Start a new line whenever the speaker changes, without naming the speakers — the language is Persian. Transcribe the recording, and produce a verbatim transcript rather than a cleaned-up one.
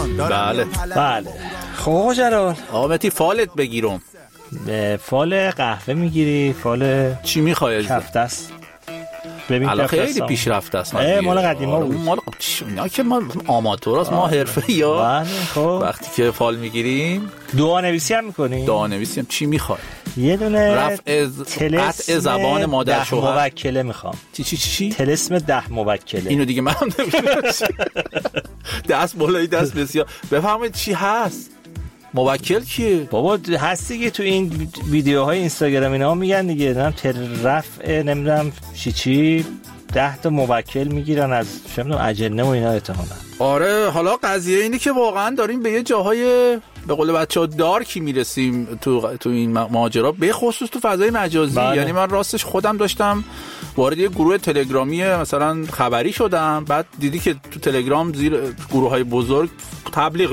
بله
بله. خب آقا جلال،
آمتی فالت بگیرم.
فال قهوه میگیری؟ فال
چی میخوای؟
کفت است. ببین
الان خیلی
کفت
پیشرفته است.
مال قدیما بود.
مال اینا که ما آماتوراست، ما حرفه یا.
بله. خب
وقتی که فال میگیریم
دعا نویسی هم میکنی؟
دعا نویسی هم. چی میخوای؟
یه دونه
رفع قطع زبان مادر شوهر.
موکله میخوام.
چی چی چی؟
طلسم ده موکله.
اینو دیگه من نمیدونم. دست بالای دست بسیار. بفهمید چی هست؟ موکل کیه؟
بابا هست دیگه تو این ویدیوهای اینستاگرام اینا میگن دیگه، نمیدونم تر رفع نمیدونم چی چی ده تا موکل میگیرن از چه میدونم اجنه و اینا احتمالاً.
آره حالا قضیه اینه که واقعا داریم به یه جاهای به قول بچه‌ها دارکی میرسیم تو تو این ماجرا، به خصوص تو فضای مجازی.
بله.
یعنی من راستش خودم داشتم وارد یه گروه تلگرامی مثلا خبری شدم، بعد دیدی که تو تلگرام زیر گروه‌های بزرگ تبلیغ